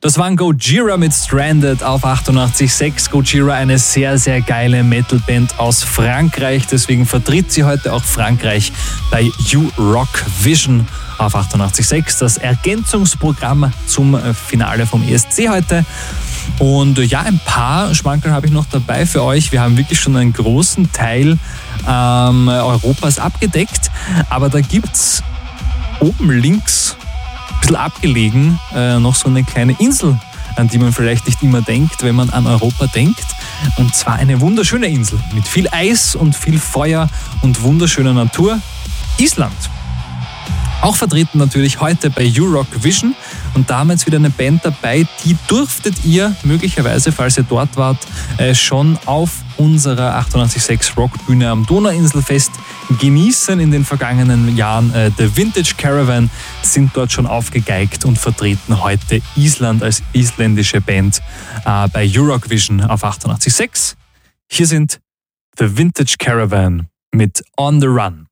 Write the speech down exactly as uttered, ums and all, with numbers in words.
Das waren Gojira mit Stranded auf achtundachtzig Komma sechs. Gojira, eine sehr, sehr geile Metalband aus Frankreich. Deswegen vertritt sie heute auch Frankreich bei You Rock Vision auf achtundachtzig Komma sechs. Das Ergänzungsprogramm zum Finale vom E S C heute. Und ja, ein paar Schmankerl habe ich noch dabei für euch. Wir haben wirklich schon einen großen Teil ähm, Europas abgedeckt. Aber da gibt es oben links, ein bisschen abgelegen, äh, noch so eine kleine Insel, an die man vielleicht nicht immer denkt, wenn man an Europa denkt. Und zwar eine wunderschöne Insel mit viel Eis und viel Feuer und wunderschöner Natur. Island. Auch vertreten natürlich heute bei You Rock Vision. Und da haben wir jetzt wieder eine Band dabei, die durftet ihr möglicherweise, falls ihr dort wart, schon auf unserer achtundachtzig Komma sechs Rockbühne am Donauinselfest genießen in den vergangenen Jahren. The Vintage Caravan sind dort schon aufgegeigt und vertreten heute Island als isländische Band bei You Rock Vision auf achtundachtzig Komma sechs. Hier sind The Vintage Caravan mit On the Run.